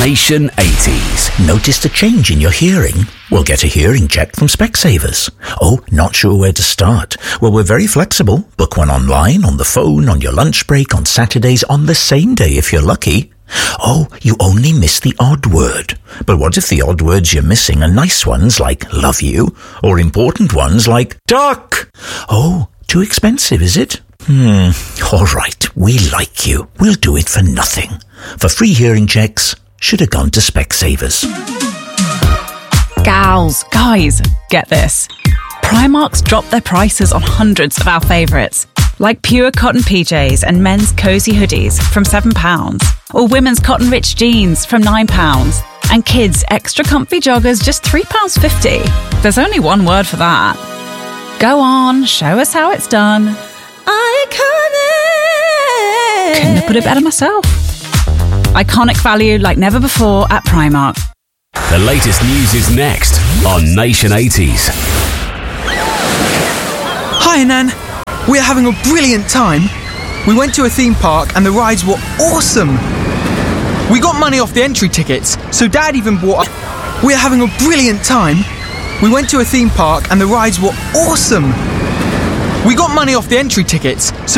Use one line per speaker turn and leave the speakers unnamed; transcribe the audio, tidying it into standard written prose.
Nation 80s.
Noticed a change in your hearing? Well, get a hearing check from Specsavers. Oh, not sure where to start? Well, we're very flexible. Book one online, on the phone, on your lunch break, on Saturdays, on the same day if you're lucky. Oh, you only miss the odd word. But what if the odd words you're missing are nice ones like love you, or important ones like duck? Oh, too expensive, is it? All right, we like you. We'll do it for nothing. For free hearing checks, should have gone to Specsavers.
Gals, guys, get this. Primark's dropped their prices on hundreds of our favourites, like pure cotton PJs and men's cosy hoodies from £7, or women's cotton rich jeans from £9, and kids' extra comfy joggers just £3.50. There's only one word for that. Go on, show us how it's done. Iconic! Couldn't have put it better myself. Iconic value like never before at Primark.
The latest news is next on Nation 80s.
Hi, Nan. We're having a brilliant time. We went to a theme park and the rides were awesome. We got money off the entry tickets, so Dad even bought... We're having a brilliant time. We went to a theme park and the rides were awesome. We got money off the entry tickets, so